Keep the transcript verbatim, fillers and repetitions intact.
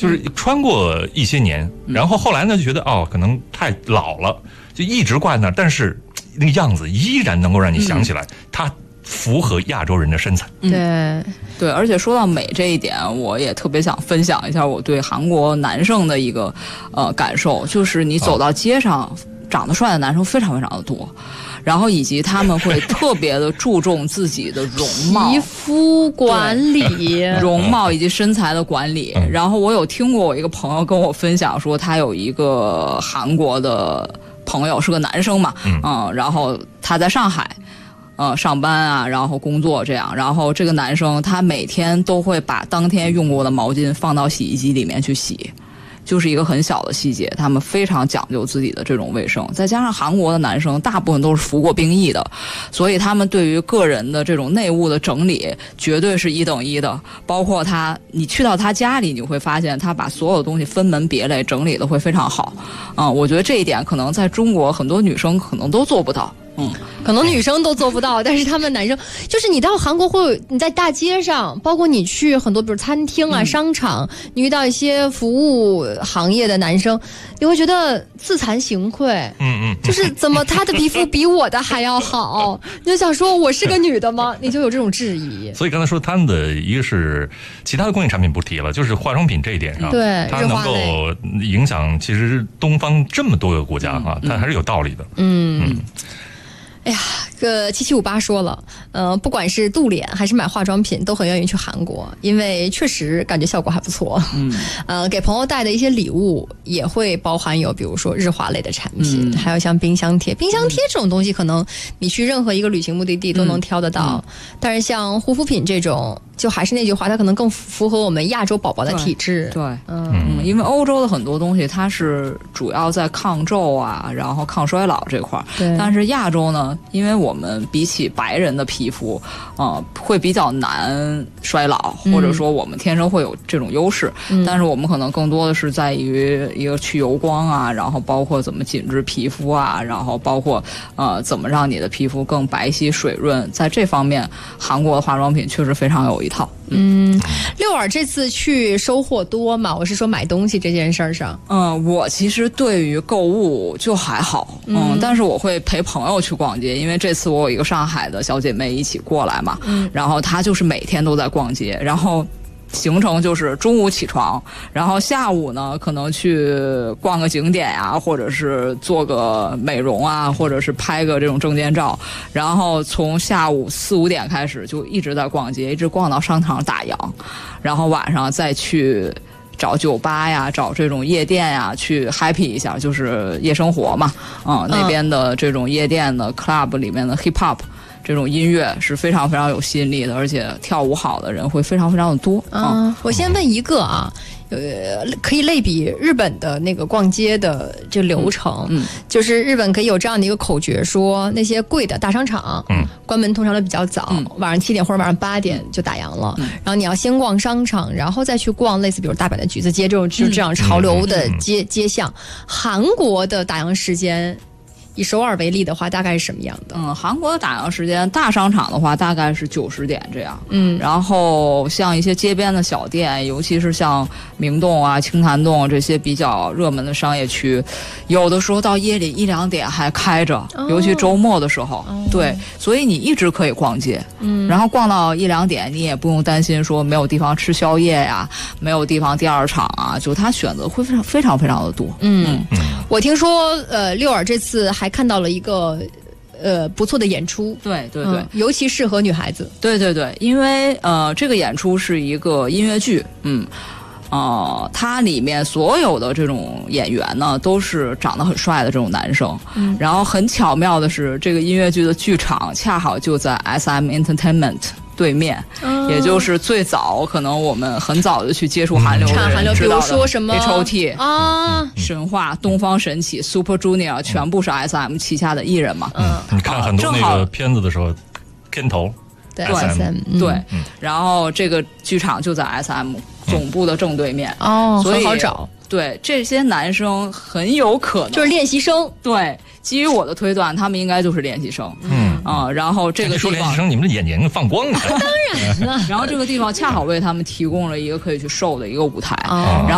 就是穿过一些年， 嗯、 然后后来呢就觉得哦，可能太老了，就一直挂在那儿，但是那个样子依然能够让你想起来，嗯、它符合亚洲人的身材。 对、 嗯、对，而且说到美这一点，我也特别想分享一下我对韩国男生的一个呃感受，就是你走到街上，哦、长得帅的男生非常非常的多。然后以及他们会特别的注重自己的容貌、 皮肤管理、 容貌以及身材的管理。然后我有听过我一个朋友跟我分享说，他有一个韩国的朋友是个男生嘛，嗯，嗯然后他在上海。呃，上班啊，然后工作这样，然后这个男生他每天都会把当天用过的毛巾放到洗衣机里面去洗。就是一个很小的细节，他们非常讲究自己的这种卫生，再加上韩国的男生大部分都是服过兵役的，所以他们对于个人的这种内务的整理绝对是一等一的。包括他，你去到他家里，你会发现他把所有的东西分门别类整理的会非常好。嗯，我觉得这一点可能在中国很多女生可能都做不到。嗯， 可能女生都做不到，但是他们男生，就是你到韩国会有，你在大街上，包括你去很多比如餐厅啊、嗯、商场，你遇到一些服务行业的男生，你会觉得自惭形愧。 嗯嗯， 就是怎么他的皮肤比我的还要好？你就想说我是个女的吗？你就有这种质疑。 所以刚才说他们的一个是其他的工业产品不提了，就是化妆品这一点上， 对， 它能够影响其实东方这么多个国家哈、啊，它还是有道理的。 嗯。嗯哎呀，个七七五八说了，呃，不管是镀脸还是买化妆品，都很愿意去韩国，因为确实感觉效果还不错。嗯，呃，给朋友带的一些礼物也会包含有，比如说日化类的产品，嗯、还有像冰箱贴。冰箱贴这种东西，可能你去任何一个旅行目的地都能挑得到，嗯、但是像护肤品这种，就还是那句话，它可能更符合我们亚洲宝宝的体质。 对，对嗯嗯，因为欧洲的很多东西它是主要在抗皱啊，然后抗衰老这块儿， 对， 但是亚洲呢。因为我们比起白人的皮肤，呃，会比较难衰老， 嗯、 或者说我们天生会有这种优势，嗯、但是我们可能更多的是在于一个去油光啊，然后包括怎么紧致皮肤啊，然后包括呃怎么让你的皮肤更白皙水润，在这方面，韩国的化妆品确实非常有一套。 嗯，六儿这次去收获多嘛？我是说买东西这件事儿上。 嗯，我其实对于购物就还好，嗯，嗯但是我会陪朋友去逛街，因为这次我有一个上海的小姐妹一起过来嘛，嗯，然后她就是每天都在逛街，然后。行程就是中午起床，然后下午呢可能去逛个景点呀、啊，或者是做个美容啊，或者是拍个这种证件照，然后从下午四五点开始就一直在逛街，一直逛到商场打烊，然后晚上再去找酒吧呀，找这种夜店呀，去 happy 一下，就是夜生活嘛，嗯，那边的这种夜店的 club 里面的 hip hop。这种音乐是非常非常有吸引力的，而且跳舞好的人会非常非常的多。 嗯，嗯我先问一个啊，呃，可以类比日本的那个逛街的这流程，嗯，嗯就是日本可以有这样的一个口诀说，那些贵的大商场，嗯，关门通常都比较早，嗯、晚上七点或者晚上八点就打烊了，嗯、然后你要先逛商场，然后再去逛类似比如大阪的橘子街这种就这样潮流的街、嗯、街巷。韩国的打烊时间。以首尔为例的话，大概是什么样的？ 嗯，韩国的打烊时间，大商场的话大概是九十点这样。嗯，然后像一些街边的小店，尤其是像明洞啊、青潭洞这些比较热门的商业区，有的时候到夜里一两点还开着，哦、尤其周末的时候。哦、对，所以你一直可以逛街。嗯，然后逛到一两点，你也不用担心说没有地方吃宵夜呀，没有地方第二场啊，就它选择会非常非常非常的多。 嗯，嗯我听说呃，六儿这次还看到了一个呃不错的演出， 对对对、嗯， 尤其适合女孩子。 对对对，因为呃这个演出是一个音乐剧，嗯，呃它里面所有的这种演员呢都是长得很帅的这种男生，嗯，然后很巧妙的是，这个音乐剧的剧场恰好就在 S M Entertainment。对面、哦，也就是最早可能我们很早就去接触韩流的人， 韩流，比如说什么 H O T 啊、 神话、东方神起、Super Junior， 全部是 S M 旗下的艺人嘛。 嗯，你看很多那个片子的时候，片头对 S M 对、嗯，然后这个剧场就在 S M 总部的正对面哦， 所以很好找。 对，这些男生很有可能就是练习生。 对，基于我的推断，他们应该就是练习生。嗯啊、呃，然后这个地方说练习生，你们的眼睛放光了。 当然了。 然后这个地方恰好为他们提供了一个可以去瘦的一个舞台。 哦、 然后